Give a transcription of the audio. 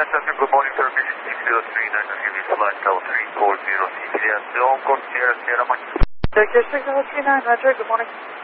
Cessna, good morning, sir. Mission 6039, I'll give you flight level 340 CPDS. Still on course, Sierra Mike. Victor 6039, Roger, good morning.